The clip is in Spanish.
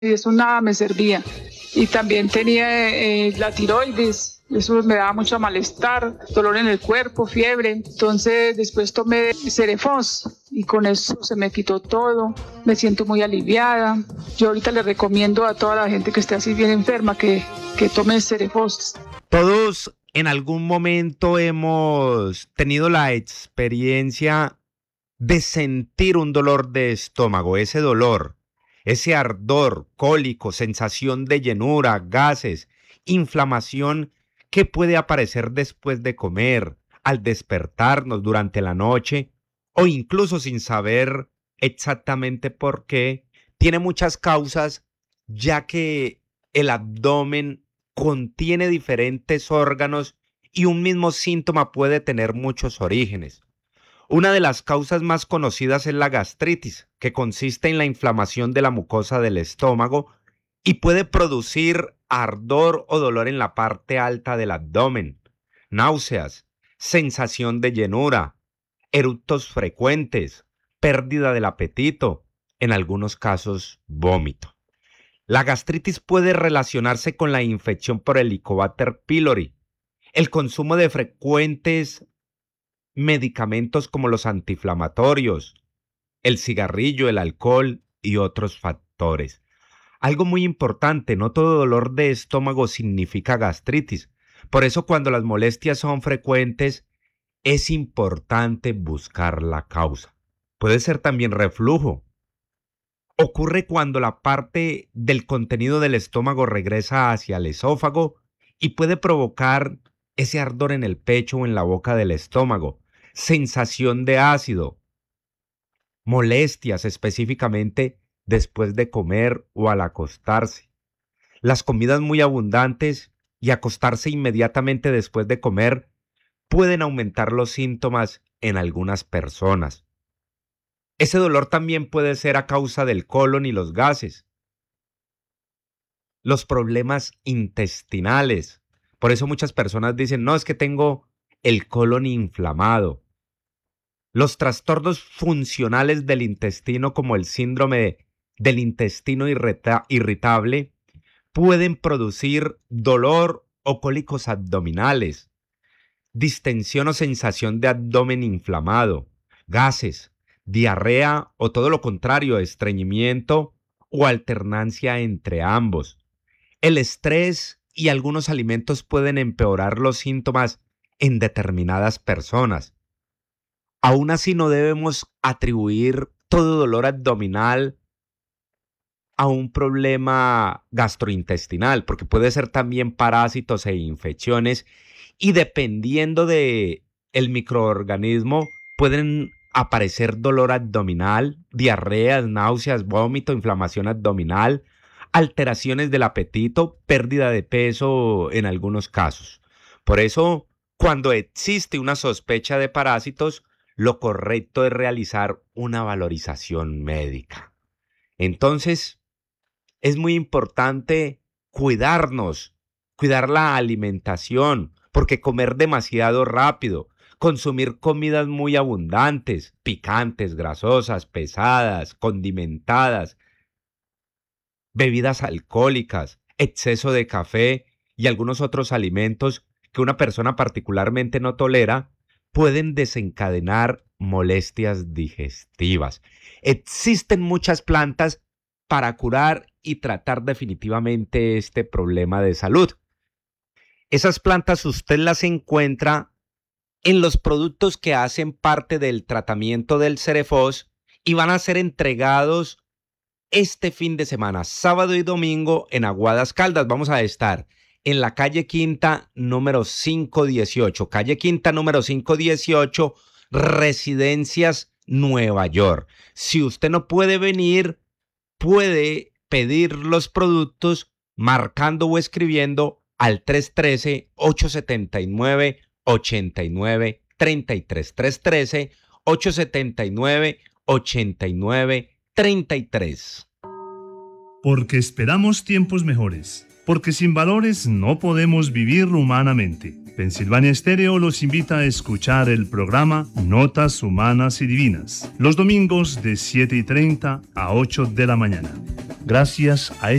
y eso nada me servía. Y también tenía la tiroides, eso me daba mucho malestar, dolor en el cuerpo, fiebre. Entonces después tomé Cerefos y con eso se me quitó todo, me siento muy aliviada. Yo ahorita le recomiendo a toda la gente que esté así bien enferma que tome Cerefos. Todos en algún momento hemos tenido la experiencia de sentir un dolor de estómago, ese dolor, ese ardor, cólico, sensación de llenura, gases, inflamación que puede aparecer después de comer, al despertarnos durante la noche o incluso sin saber exactamente por qué. Tiene muchas causas, ya que el abdomen contiene diferentes órganos y un mismo síntoma puede tener muchos orígenes. Una de las causas más conocidas es la gastritis, que consiste en la inflamación de la mucosa del estómago y puede producir ardor o dolor en la parte alta del abdomen, náuseas, sensación de llenura, eructos frecuentes, pérdida del apetito, en algunos casos vómito. La gastritis puede relacionarse con la infección por Helicobacter pylori, el consumo de frecuentes medicamentos como los antiinflamatorios, el cigarrillo, el alcohol y otros factores. Algo muy importante, no todo dolor de estómago significa gastritis. Por eso cuando las molestias son frecuentes, es importante buscar la causa. Puede ser también reflujo. Ocurre cuando la parte del contenido del estómago regresa hacia el esófago y puede provocar ese ardor en el pecho o en la boca del estómago, sensación de ácido, molestias específicamente después de comer o al acostarse. Las comidas muy abundantes y acostarse inmediatamente después de comer pueden aumentar los síntomas en algunas personas. Ese dolor también puede ser a causa del colon y los gases, los problemas intestinales. Por eso muchas personas dicen, no, es que tengo el colon inflamado. Los trastornos funcionales del intestino, como el síndrome del intestino irritable, pueden producir dolor o cólicos abdominales, distensión o sensación de abdomen inflamado, gases, diarrea o todo lo contrario, estreñimiento o alternancia entre ambos. El estrés y algunos alimentos pueden empeorar los síntomas en determinadas personas. Aún así, no debemos atribuir todo dolor abdominal a un problema gastrointestinal, porque puede ser también parásitos e infecciones, y dependiendo de el microorganismo, pueden aparecer dolor abdominal, diarreas, náuseas, vómito, inflamación abdominal, alteraciones del apetito, pérdida de peso en algunos casos. Por eso, cuando existe una sospecha de parásitos, lo correcto es realizar una valorización médica. Entonces, es muy importante cuidarnos, cuidar la alimentación, porque comer demasiado rápido, consumir comidas muy abundantes, picantes, grasosas, pesadas, condimentadas, bebidas alcohólicas, exceso de café y algunos otros alimentos que una persona particularmente no tolera, pueden desencadenar molestias digestivas. Existen muchas plantas para curar y tratar definitivamente este problema de salud. Esas plantas usted las encuentra en los productos que hacen parte del tratamiento del Cerefos y van a ser entregados este fin de semana, sábado y domingo, en Aguadas Caldas. Vamos a estar en la calle Quinta número 518, calle Quinta número 518, Residencias Nueva York. Si usted no puede venir, puede pedir los productos marcando o escribiendo al 313-879-8933. 313-879-8933. Porque esperamos tiempos mejores. Porque sin valores no podemos vivir humanamente. Pensilvania Estéreo los invita a escuchar el programa Notas Humanas y Divinas, los domingos de 7:30 a 8 de la mañana. gracias a